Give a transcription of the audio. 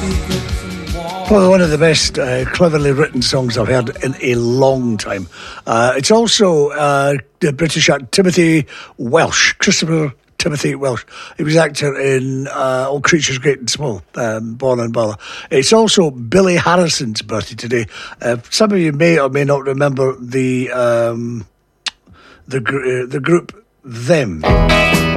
Well, one of the best cleverly written songs I've heard in a long time. It's also the British actor Timothy Welsh, Christopher Timothy Welsh. He was actor in All Creatures Great and Small, Born and Bala. It's also Billy Harrison's birthday today. Some of you may or may not remember the group Them.